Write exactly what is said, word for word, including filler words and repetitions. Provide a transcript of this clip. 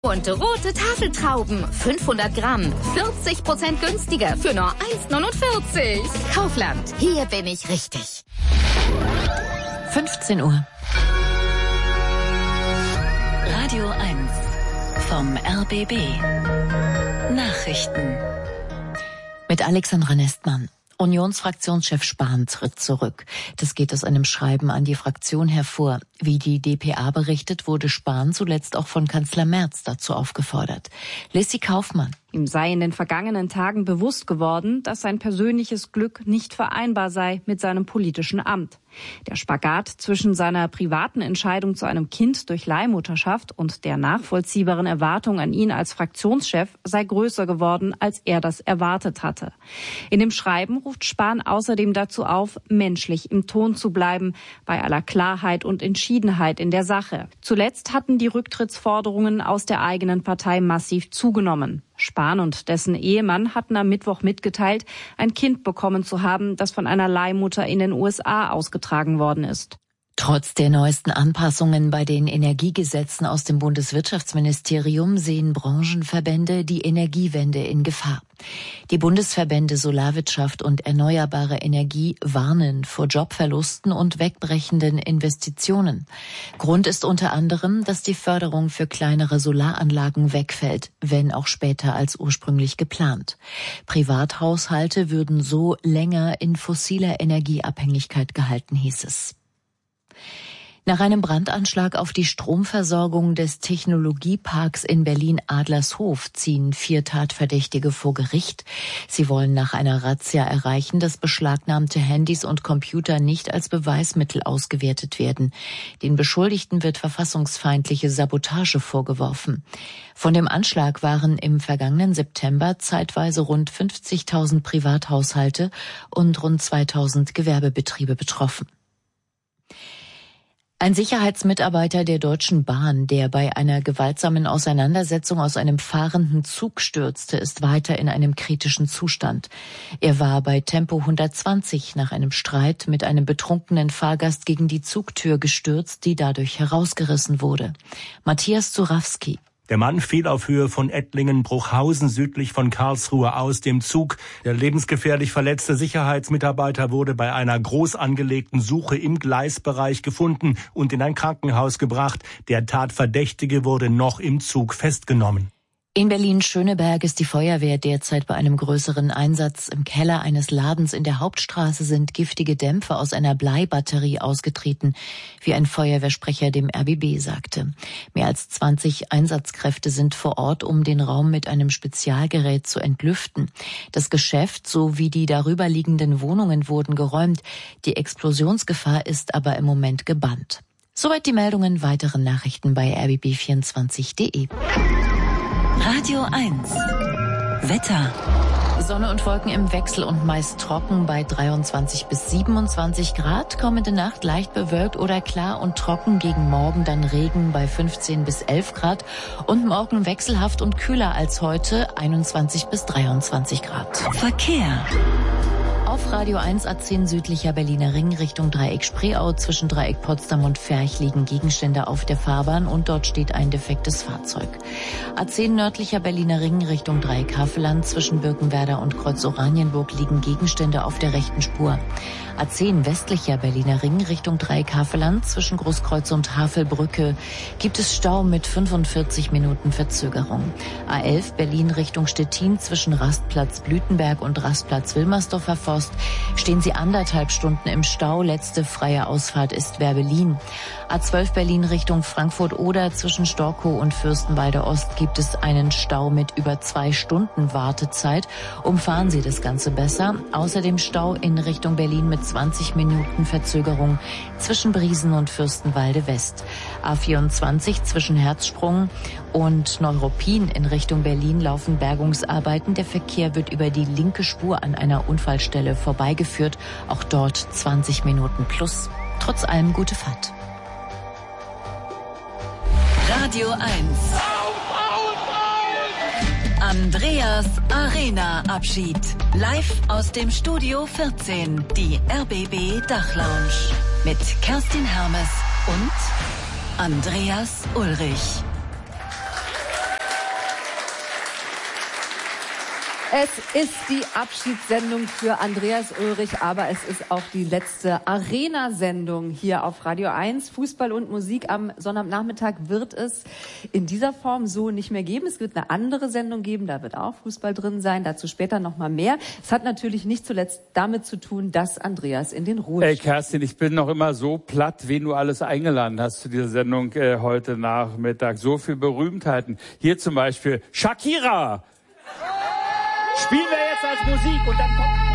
Und rote Tafeltrauben, fünfhundert Gramm, vierzig Prozent günstiger für nur eins neunundvierzig. Kaufland, hier bin ich richtig. fünfzehn Uhr. Radio eins vom R B B. Nachrichten. Mit Alexandra Nestmann. Unionsfraktionschef Spahn tritt zurück. Das geht aus einem Schreiben an die Fraktion hervor. Wie die d p a berichtet, wurde Spahn zuletzt auch von Kanzler Merz dazu aufgefordert. Lissy Kaufmann. Ihm sei in den vergangenen Tagen bewusst geworden, dass sein persönliches Glück nicht vereinbar sei mit seinem politischen Amt. Der Spagat zwischen seiner privaten Entscheidung zu einem Kind durch Leihmutterschaft und der nachvollziehbaren Erwartung an ihn als Fraktionschef sei größer geworden, als er das erwartet hatte. In dem Schreiben ruft Spahn außerdem dazu auf, menschlich im Ton zu bleiben, bei aller Klarheit und Entschiedenheit in der Sache. Zuletzt hatten die Rücktrittsforderungen aus der eigenen Partei massiv zugenommen. Spahn und dessen Ehemann hatten am Mittwoch mitgeteilt, ein Kind bekommen zu haben, das von einer Leihmutter in den U S A ausgetragen worden ist. Trotz der neuesten Anpassungen bei den Energiegesetzen aus dem Bundeswirtschaftsministerium sehen Branchenverbände die Energiewende in Gefahr. Die Bundesverbände Solarwirtschaft und Erneuerbare Energie warnen vor Jobverlusten und wegbrechenden Investitionen. Grund ist unter anderem, dass die Förderung für kleinere Solaranlagen wegfällt, wenn auch später als ursprünglich geplant. Privathaushalte würden so länger in fossiler Energieabhängigkeit gehalten, hieß es. Nach einem Brandanschlag auf die Stromversorgung des Technologieparks in Berlin-Adlershof ziehen vier Tatverdächtige vor Gericht. Sie wollen nach einer Razzia erreichen, dass beschlagnahmte Handys und Computer nicht als Beweismittel ausgewertet werden. Den Beschuldigten wird verfassungsfeindliche Sabotage vorgeworfen. Von dem Anschlag waren im vergangenen September zeitweise rund fünfzigtausend Privathaushalte und rund zweitausend Gewerbebetriebe betroffen. Ein Sicherheitsmitarbeiter der Deutschen Bahn, der bei einer gewaltsamen Auseinandersetzung aus einem fahrenden Zug stürzte, ist weiter in einem kritischen Zustand. Er war bei Tempo hundertzwanzig nach einem Streit mit einem betrunkenen Fahrgast gegen die Zugtür gestürzt, die dadurch herausgerissen wurde. Matthias Zurawski. Der Mann fiel auf Höhe von Ettlingen-Bruchhausen südlich von Karlsruhe aus dem Zug. Der lebensgefährlich verletzte Sicherheitsmitarbeiter wurde bei einer groß angelegten Suche im Gleisbereich gefunden und in ein Krankenhaus gebracht. Der Tatverdächtige wurde noch im Zug festgenommen. In Berlin-Schöneberg ist die Feuerwehr derzeit bei einem größeren Einsatz. Im Keller eines Ladens in der Hauptstraße sind giftige Dämpfe aus einer Bleibatterie ausgetreten, wie ein Feuerwehrsprecher dem R B B sagte. Mehr als zwanzig Einsatzkräfte sind vor Ort, um den Raum mit einem Spezialgerät zu entlüften. Das Geschäft sowie die darüber liegenden Wohnungen wurden geräumt. Die Explosionsgefahr ist aber im Moment gebannt. Soweit die Meldungen. Weitere Nachrichten bei r b b vierundzwanzig punkt de. Radio eins. Wetter. Sonne und Wolken im Wechsel und meist trocken bei dreiundzwanzig bis siebenundzwanzig Grad. Kommende Nacht leicht bewölkt oder klar und trocken, gegen Morgen dann Regen bei fünfzehn bis elf Grad. Und morgen wechselhaft und kühler als heute, einundzwanzig bis dreiundzwanzig Grad. Verkehr. Auf Radio eins A zehn südlicher Berliner Ring Richtung Dreieck Spreeau. Zwischen Dreieck Potsdam und Ferch liegen Gegenstände auf der Fahrbahn und dort steht ein defektes Fahrzeug. A zehn nördlicher Berliner Ring Richtung Dreieck Havelland. Zwischen Birkenwerder und Kreuz Oranienburg liegen Gegenstände auf der rechten Spur. A zehn westlicher Berliner Ring Richtung Dreieck Havelland. Zwischen Großkreuz und Havelbrücke gibt es Stau mit fünfundvierzig Minuten Verzögerung. A elf Berlin Richtung Stettin. Zwischen Rastplatz Blütenberg und Rastplatz Wilmersdorfer Forst stehen sie anderthalb Stunden im Stau. Letzte freie Ausfahrt ist Werbelin. A zwölf Berlin Richtung Frankfurt-Oder. Zwischen Storkow und Fürstenwalde Ost gibt es einen Stau mit über zwei Stunden Wartezeit. Umfahren Sie das Ganze besser. Außerdem Stau in Richtung Berlin mit zwanzig Minuten Verzögerung zwischen Briesen und Fürstenwalde West. A vierundzwanzig zwischen Herzsprung und Neuruppin in Richtung Berlin laufen Bergungsarbeiten. Der Verkehr wird über die linke Spur an einer Unfallstelle vorbeigeführt. Auch dort zwanzig Minuten plus. Trotz allem gute Fahrt. Radio eins. Andreas Arena Abschied. Live aus dem Studio vierzehn. Die R B B Dachlounge. Mit Kerstin Hermes und Andreas Ulrich. Es ist die Abschiedssendung für Andreas Ulrich, aber es ist auch die letzte Arena-Sendung hier auf Radio eins. Fußball und Musik am Sonnabendnachmittag wird es in dieser Form so nicht mehr geben. Es wird eine andere Sendung geben, da wird auch Fußball drin sein, dazu später noch mal mehr. Es hat natürlich nicht zuletzt damit zu tun, dass Andreas in den Ruhestand. Ey Kerstin, ich bin noch immer so platt, wen du alles eingeladen hast zu dieser Sendung äh, heute Nachmittag. So viel Berühmtheiten. Hier zum Beispiel Shakira. Spielen wir jetzt als Musik und dann kommt...